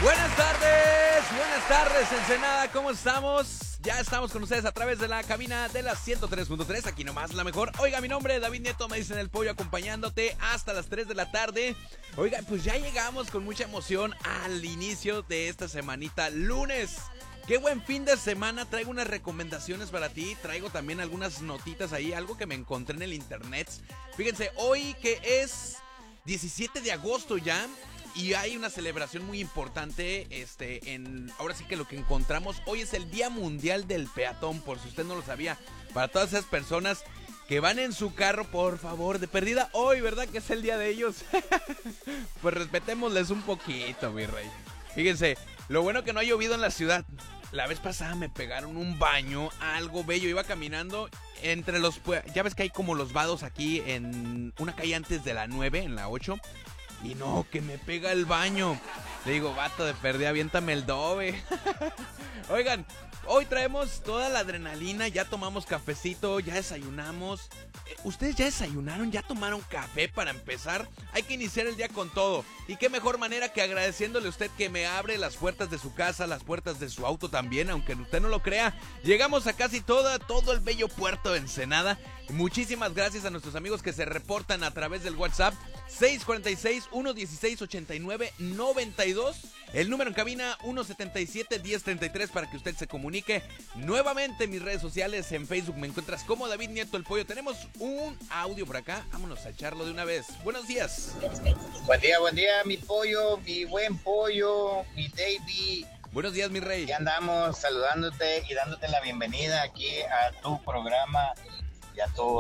Buenas tardes, Ensenada, ¿cómo estamos? Ya estamos con ustedes a través de la cabina de la 103.3, aquí nomás la mejor. Oiga, mi nombre es David Nieto, me dicen El Pollo, acompañándote hasta las 3 de la tarde. Oiga, pues ya llegamos con mucha emoción al inicio de esta semanita, lunes. Qué buen fin de semana, traigo unas recomendaciones para ti, traigo también algunas notitas ahí, algo que me encontré en el internet. Fíjense, hoy que es 17 de agosto ya, y hay una celebración muy importante, ahora sí que lo que encontramos, hoy es el Día Mundial del Peatón, por si usted no lo sabía, para todas esas personas que van en su carro, por favor, de perdida, hoy, ¿verdad que es el día de ellos? Pues respetémosles un poquito, mi rey. Fíjense, lo bueno que no ha llovido en la ciudad. La vez pasada me pegaron un baño, algo bello, iba caminando entre ya ves que hay como los vados aquí en una calle antes de la 9, en la 8. Y no, que me pega el baño. Le digo, vato de perdida, aviéntame el dobe. Oigan, hoy traemos toda la adrenalina, ya tomamos cafecito, ya desayunamos. ¿Ustedes ya desayunaron? ¿Ya tomaron café para empezar? Hay que iniciar el día con todo. Y qué mejor manera que agradeciéndole a usted que me abre las puertas de su casa, las puertas de su auto también, aunque usted no lo crea. Llegamos a casi todo el bello puerto de Ensenada. Muchísimas gracias a nuestros amigos que se reportan a través del WhatsApp 646-116-8992. El número en cabina 177-1033 para que usted se comunique. Nuevamente en mis redes sociales, en Facebook me encuentras como David Nieto El Pollo. Tenemos un audio por acá, vámonos a echarlo de una vez. Buenos días. Buen día, mi pollo, mi buen pollo, mi David. Buenos días, mi rey. Aquí andamos saludándote y dándote la bienvenida aquí a tu programa y a tu